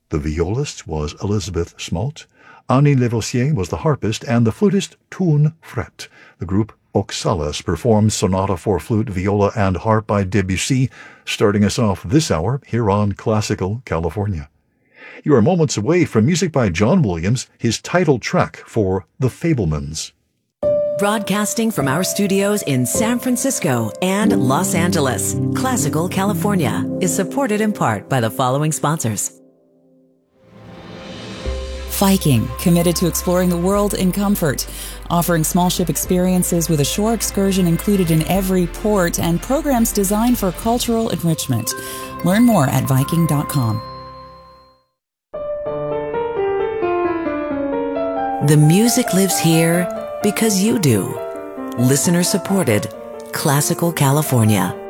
The violist was Elizabeth Smolt. Annie Lavoisier was the harpist, and the flutist Toon Fret. The group Oxalis performed Sonata for Flute, Viola, and Harp by Debussy, starting us off this hour here on Classical California. You are moments away from music by John Williams, his title track for The Fabelmans. Broadcasting from our studios in San Francisco and Los Angeles, Classical California is supported in part by the following sponsors. Viking, committed to exploring the world in comfort, offering small ship experiences with a shore excursion included in every port and programs designed for cultural enrichment. Learn more at Viking.com. The music lives here because you do. Listener supported, Classical California.